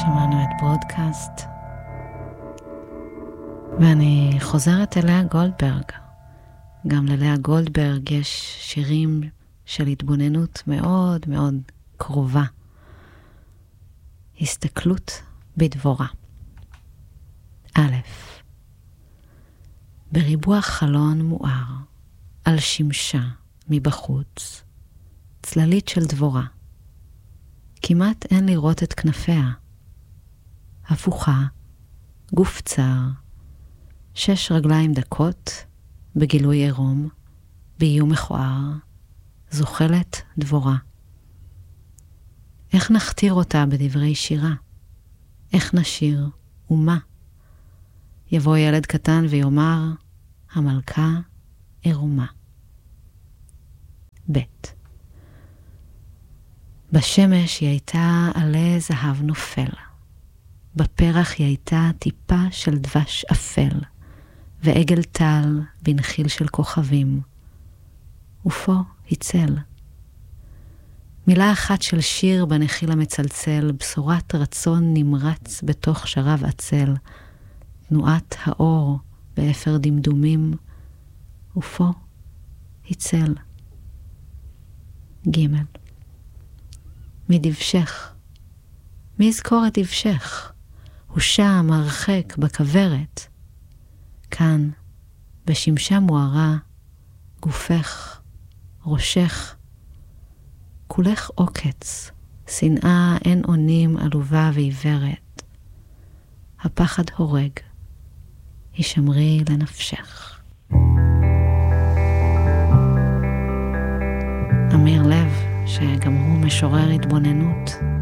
שמענו את ברודקאסט, ואני חוזרת אליה גולדברג. גם ללאה גולדברג יש שירים של התבוננות מאוד מאוד קרובה. הסתכלות בדבורה. א', בריבוע חלון מואר, על שמשה מבחוץ, צללית של דבורה. כמעט אין לראות את כנפיה. הפוכה, גוף צר, 6 רגליים דקות, בגילוי עירום, באיום מכוער, זוחלת דבורה. איך נכתיר אותה בדברי שירה? איך נשיר ומה? יבוא ילד קטן ויאמר, המלכה עירומה. ב', בשמש היא הייתה עלי זהב נופל. בפרח היא הייתה טיפה של דבש אפל, ועגל טל בנחיל של כוכבים. ופה הצל. מילה אחת של שיר בנחיל המצלצל, בשורת רצון נמרץ בתוך שרב עצל, תנועת האור באפר דמדומים, ופה הצל. ג', מדבשך. מי יזכור את דבשך? הוא שם הרחק בכברת. כאן, בשמשה מוארה, גופך, ראשך, כולך עוקץ, שנאה אין אונים עלובה ועיוורת. הפחד הורג, הישמרי לנפשך. אמיר לב, שגם הוא משורר התבוננות,